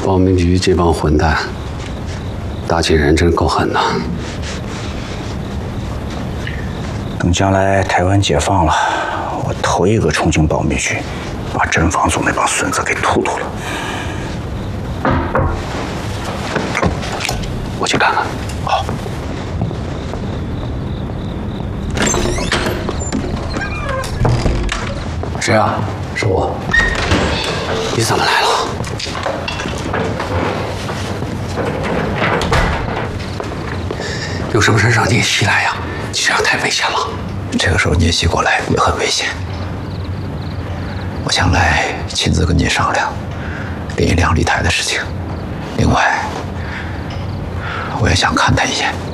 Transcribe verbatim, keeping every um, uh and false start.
保密局这帮混蛋，打起人真够狠的。 等将来台湾解放了，我头一个冲进保密局，把甄防总那帮孙子给突突了。 我去看看。 好。 谁啊？是我。你怎么来了？有什么事让聂西来呀？你这样太危险了。 这个时候聂西过来也很危险。我想来亲自跟你商量林一良离台的事情。另外，我也想看他一眼。